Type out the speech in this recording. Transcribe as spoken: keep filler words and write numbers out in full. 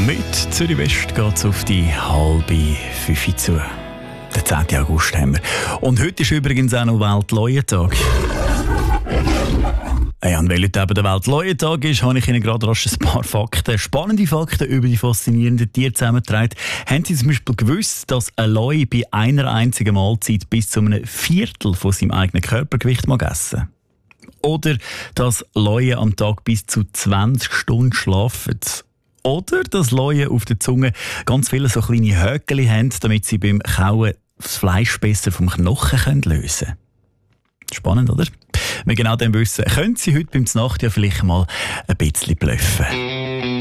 Mit Zürich West geht es auf die halbe fünf zu. Den zehnten August haben wir. Und heute ist übrigens auch noch Weltleuentag. Ja, und weil heute eben der Weltleuentag ist, habe ich Ihnen gerade rasch ein paar Fakten, spannende Fakten über die faszinierenden Tiere zusammengetragen. Haben Sie zum Beispiel gewusst, dass ein Leu bei einer einzigen Mahlzeit bis zu einem Viertel von seinem eigenen Körpergewicht mag essen? Oder dass Leuen am Tag bis zu zwanzig Stunden schlafen? Oder dass Leuen auf der Zunge ganz viele so kleine Höckeli haben, damit sie beim Kauen das Fleisch besser vom Knochen lösen können? Spannend, oder? Wenn genau das wissen, können Sie heute beim Znacht ja vielleicht mal ein bisschen bluffen.